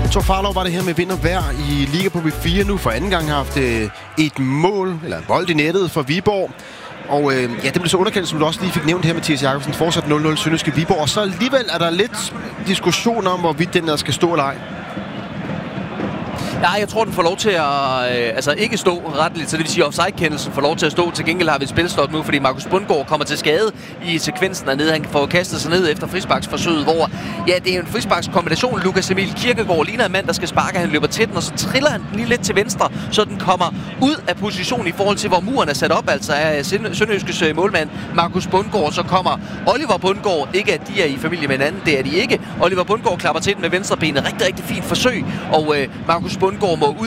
Thor Farlov var det her med vind og vejr i Liga på B4 nu. For anden gang har haft et mål, eller en bold i nettet for Viborg. Og det blev så underkendt, som du også lige fik nævnt her, Mathias Jakobsen. Fortsat 0-0 Sønderjyske Viborg. Og så alligevel er der lidt diskussion om, hvorvidt den der skal stå eller ej. Ja, jeg tror, den får lov til at ikke stå retteligt, så det vil sige, at offside-kendelsen får lov til at stå. Til gengæld har vi et spilstop nu, fordi Markus Bundgaard kommer til skade i sekvensen dernede. Han får kastet sig ned efter frisparksforsøget, hvor det er en frisparkskombination. Lukas Emil Kirkegaard ligner en mand, der skal sparke. Han løber til den, og så triller han den lige lidt til venstre, så den kommer ud af position i forhold til, hvor muren er sat op. Altså af Sønderjyskes målmand Markus Bundgaard. Så kommer Oliver Bundgaard. Ikke at de er i familie med hinanden, det er de ikke. Oliver Bundgaard klapper til den med venstre benet. Rigtig, rigtig fint forsøg. Og Markus Bundgaard må ud